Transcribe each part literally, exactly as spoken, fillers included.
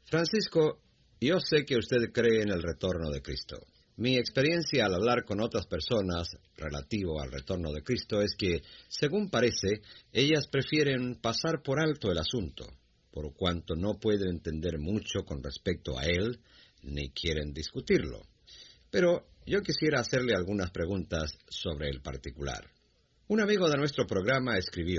Francisco, yo sé que usted cree en el retorno de Cristo. Mi experiencia al hablar con otras personas relativo al retorno de Cristo es que, según parece, ellas prefieren pasar por alto el asunto, por cuanto no pueden entender mucho con respecto a él, ni quieren discutirlo. Pero yo quisiera hacerle algunas preguntas sobre el particular. Un amigo de nuestro programa escribió: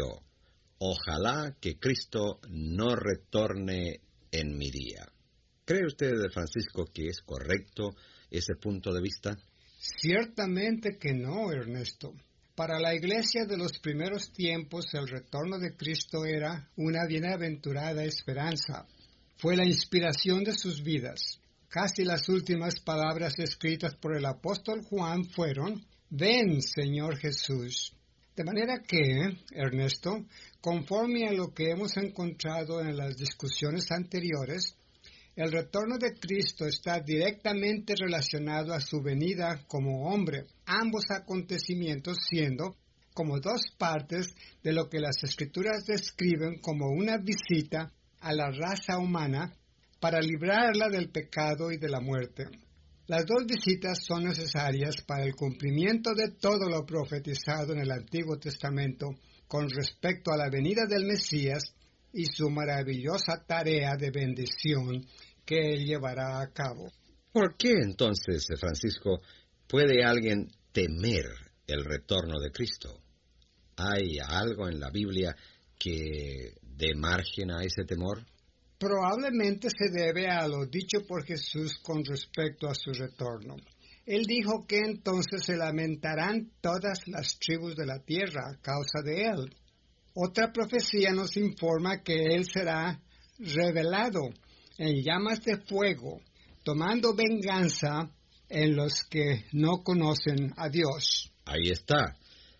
«Ojalá que Cristo no retorne en mi día». ¿Cree usted, Francisco, que es correcto ese punto de vista? Ciertamente que no, Ernesto. Para la iglesia de los primeros tiempos, el retorno de Cristo era una bienaventurada esperanza. Fue la inspiración de sus vidas. Casi las últimas palabras escritas por el apóstol Juan fueron: «Ven, Señor Jesús». De manera que, Ernesto, conforme a lo que hemos encontrado en las discusiones anteriores, el retorno de Cristo está directamente relacionado a su venida como hombre, ambos acontecimientos siendo como dos partes de lo que las Escrituras describen como una visita a la raza humana para librarla del pecado y de la muerte. Las dos visitas son necesarias para el cumplimiento de todo lo profetizado en el Antiguo Testamento con respecto a la venida del Mesías y su maravillosa tarea de bendición que él llevará a cabo. ¿Por qué entonces, Francisco, puede alguien temer el retorno de Cristo? ¿Hay algo en la Biblia que dé margen a ese temor? Probablemente se debe a lo dicho por Jesús con respecto a su retorno. Él dijo que entonces se lamentarán todas las tribus de la tierra a causa de él. Otra profecía nos informa que él será revelado en llamas de fuego, tomando venganza en los que no conocen a Dios. Ahí está.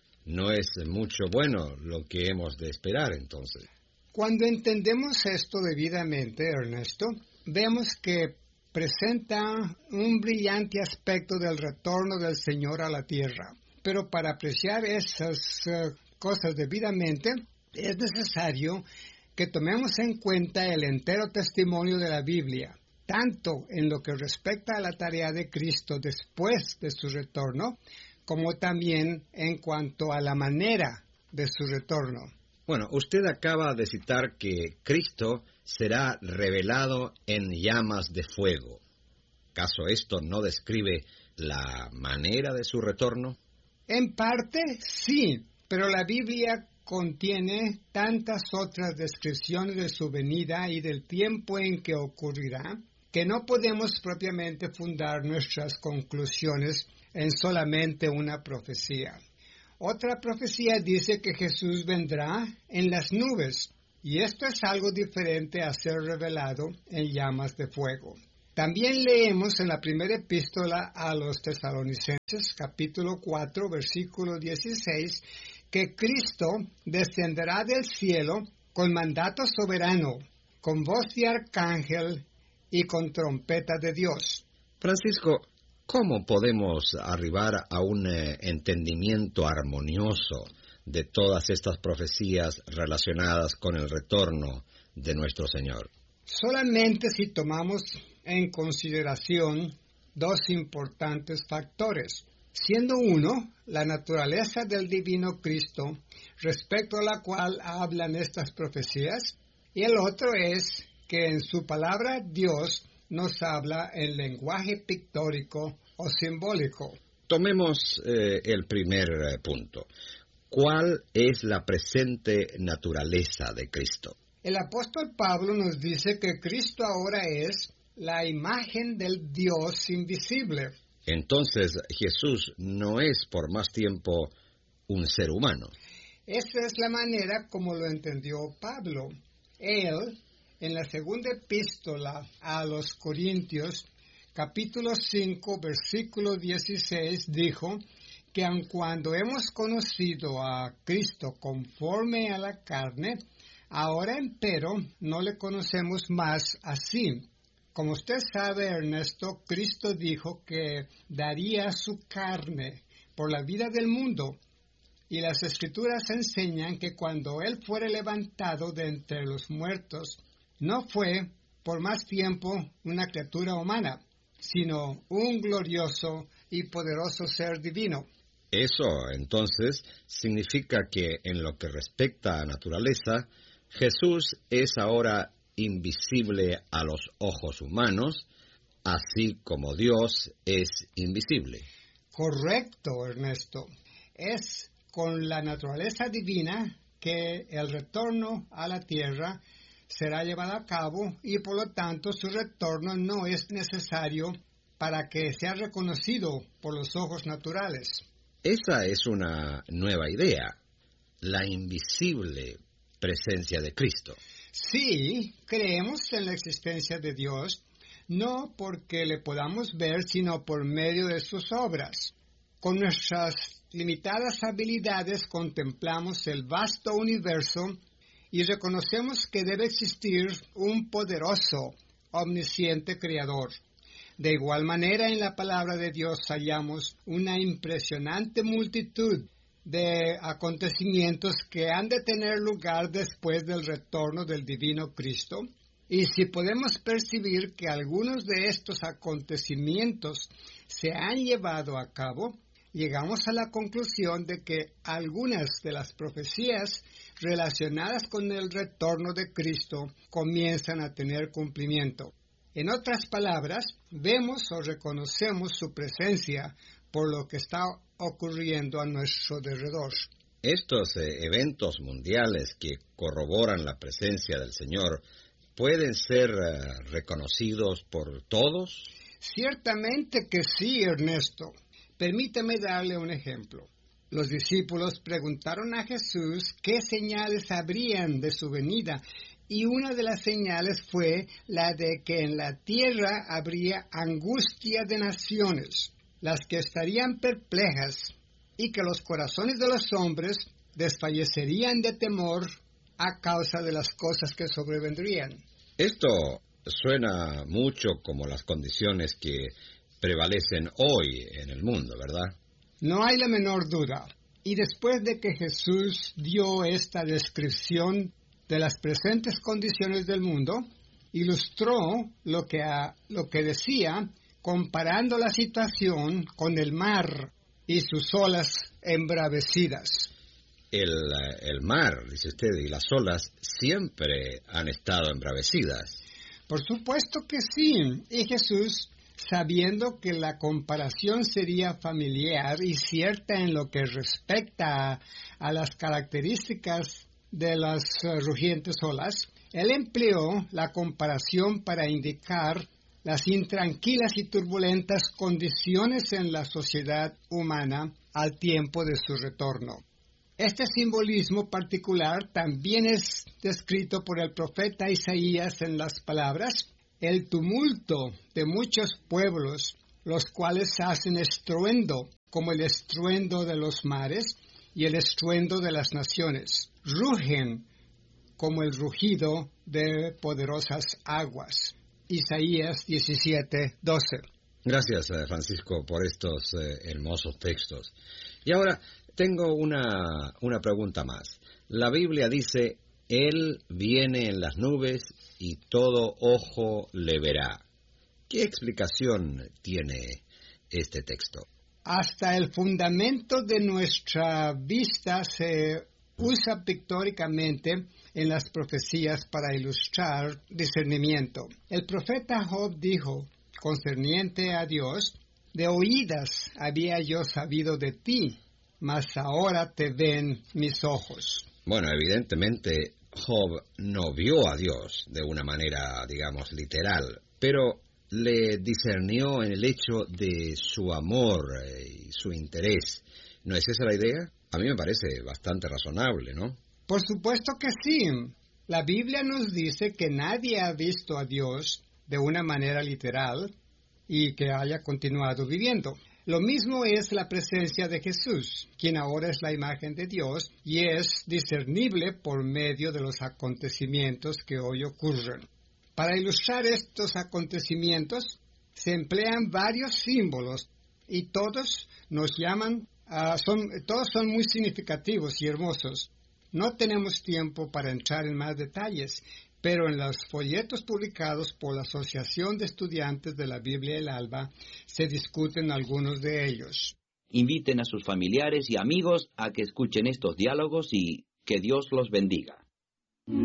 No es mucho bueno lo que hemos de esperar entonces. Cuando entendemos esto debidamente, Ernesto, vemos que presenta un brillante aspecto del retorno del Señor a la tierra. Pero para apreciar esas uh, cosas debidamente, es necesario que tomemos en cuenta el entero testimonio de la Biblia, tanto en lo que respecta a la tarea de Cristo después de su retorno, como también en cuanto a la manera de su retorno. Bueno, usted acaba de citar que Cristo será revelado en llamas de fuego. ¿Acaso esto no describe la manera de su retorno? En parte, sí, pero la Biblia contiene tantas otras descripciones de su venida y del tiempo en que ocurrirá, que no podemos propiamente fundar nuestras conclusiones en solamente una profecía. Otra profecía dice que Jesús vendrá en las nubes, y esto es algo diferente a ser revelado en llamas de fuego. También leemos en la primera epístola a los Tesalonicenses, capítulo cuatro, versículo dieciséis, que Cristo descenderá del cielo con mandato soberano, con voz de arcángel y con trompeta de Dios. Francisco, ¿cómo podemos arribar a un eh, entendimiento armonioso de todas estas profecías relacionadas con el retorno de nuestro Señor? Solamente si tomamos en consideración dos importantes factores, siendo uno la naturaleza del divino Cristo, respecto a la cual hablan estas profecías, y el otro es que en su palabra Dios nos habla en lenguaje pictórico o simbólico. Tomemos eh, el primer eh, punto. ¿Cuál es la presente naturaleza de Cristo? El apóstol Pablo nos dice que Cristo ahora es la imagen del Dios invisible. Entonces, Jesús no es por más tiempo un ser humano. Esa es la manera como lo entendió Pablo. Él, en la segunda epístola a los Corintios, capítulo cinco, versículo dieciséis, dijo que aun cuando hemos conocido a Cristo conforme a la carne, ahora empero no le conocemos más así. Como usted sabe, Ernesto, Cristo dijo que daría su carne por la vida del mundo, y las Escrituras enseñan que cuando Él fuere levantado de entre los muertos, no fue por más tiempo una criatura humana, sino un glorioso y poderoso ser divino. Eso, entonces, significa que en lo que respecta a naturaleza, Jesús es ahora invisible a los ojos humanos, así como Dios es invisible. Correcto, Ernesto. Es con la naturaleza divina que el retorno a la tierra será llevado a cabo y por lo tanto su retorno no es necesario para que sea reconocido por los ojos naturales. Esa es una nueva idea, la invisible presencia de Cristo. Sí, creemos en la existencia de Dios, no porque le podamos ver, sino por medio de sus obras. Con nuestras limitadas habilidades contemplamos el vasto universo y reconocemos que debe existir un poderoso, omnisciente Creador. De igual manera, en la palabra de Dios hallamos una impresionante multitud de acontecimientos que han de tener lugar después del retorno del Divino Cristo. Y si podemos percibir que algunos de estos acontecimientos se han llevado a cabo, llegamos a la conclusión de que algunas de las profecías relacionadas con el retorno de Cristo comienzan a tener cumplimiento. En otras palabras, vemos o reconocemos su presencia por lo que está ocurriendo a nuestro alrededor. Estos eh, eventos mundiales que corroboran la presencia del Señor pueden ser uh, reconocidos por todos. Ciertamente que sí, Ernesto. Permítame darle un ejemplo. Los discípulos preguntaron a Jesús qué señales habrían de su venida, y una de las señales fue la de que en la tierra habría angustia de naciones, las que estarían perplejas, y que los corazones de los hombres desfallecerían de temor a causa de las cosas que sobrevendrían. Esto suena mucho como las condiciones que prevalecen hoy en el mundo, ¿verdad? No hay la menor duda. Y después de que Jesús dio esta descripción de las presentes condiciones del mundo, ilustró lo que, a, lo que decía comparando la situación con el mar y sus olas embravecidas. El, el mar, dice usted, y las olas siempre han estado embravecidas. Por supuesto que sí. Y Jesús, sabiendo que la comparación sería familiar y cierta en lo que respecta a, a las características de las uh, rugientes olas, él empleó la comparación para indicar las intranquilas y turbulentas condiciones en la sociedad humana al tiempo de su retorno. Este simbolismo particular también es descrito por el profeta Isaías en las palabras: el tumulto de muchos pueblos, los cuales hacen estruendo, como el estruendo de los mares y el estruendo de las naciones. Rugen como el rugido de poderosas aguas. Isaías diecisiete, doce. Gracias, Francisco, por estos eh, hermosos textos. Y ahora tengo una, una pregunta más. La Biblia dice: Él viene en las nubes y todo ojo le verá. ¿Qué explicación tiene este texto? Hasta el fundamento de nuestra vista se usa pictóricamente en las profecías para ilustrar discernimiento. El profeta Job dijo, concerniente a Dios: de oídas había yo sabido de ti, mas ahora te ven mis ojos. Bueno, evidentemente Job no vio a Dios de una manera, digamos, literal, pero le discernió en el hecho de su amor y su interés. ¿No es esa la idea? A mí me parece bastante razonable, ¿no? Por supuesto que sí. La Biblia nos dice que nadie ha visto a Dios de una manera literal y que haya continuado viviendo. Lo mismo es la presencia de Jesús, quien ahora es la imagen de Dios y es discernible por medio de los acontecimientos que hoy ocurren. Para ilustrar estos acontecimientos se emplean varios símbolos y todos nos llaman, uh, son, todos son muy significativos y hermosos. No tenemos tiempo para entrar en más detalles, pero en los folletos publicados por la Asociación de Estudiantes de la Biblia El Alba se discuten algunos de ellos. Inviten a sus familiares y amigos a que escuchen estos diálogos y que Dios los bendiga.